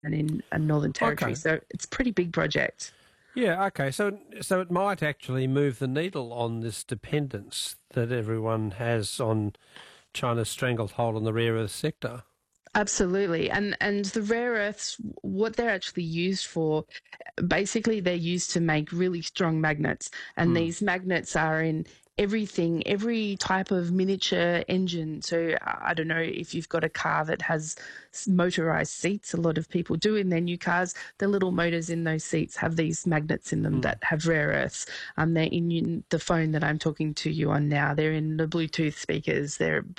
and in Northern Territory. Okay. So it's a pretty big project. Yeah, okay. So it might actually move the needle on this dependence that everyone has on China's stranglehold on the rare earth sector. Absolutely. And the rare earths, what they're actually used for, basically they're used to make really strong magnets. And Hmm. these magnets are in everything, every type of miniature engine. So I don't know if you've got a car that has motorized seats, a lot of people do in their new cars. The little motors in those seats have these magnets in them Hmm. that have rare earths. They're in the phone that I'm talking to you on now. They're in the Bluetooth speakers. They're